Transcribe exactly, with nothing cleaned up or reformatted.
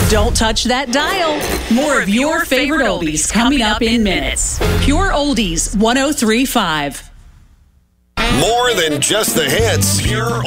Don't touch that dial. More of your favorite oldies coming up in minutes. Pure Oldies one oh three point five. More than just the hits. Pure